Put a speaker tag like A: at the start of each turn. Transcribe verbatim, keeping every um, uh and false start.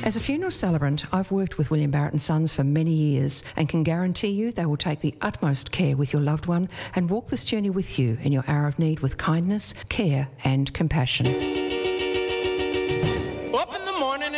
A: As a funeral celebrant, I've worked with William Barrett and Sons for many years and can guarantee you they will take the utmost care with your loved one and walk this journey with you in your hour of need with kindness, care and compassion.